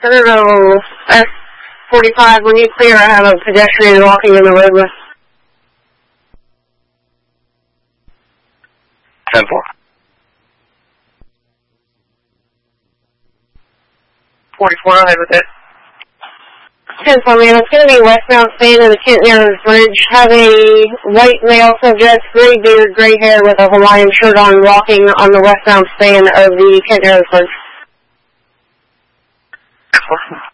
Centerville S45, when you clear, I have a pedestrian walking in the roadway. 10-4. 44, ahead with it. 10-4, man. It's going to be westbound Spain of the Kent Narrows Bridge. Have a white male subject, gray beard, gray hair with a Hawaiian shirt on, walking on the westbound span of the Kent Narrows Bridge.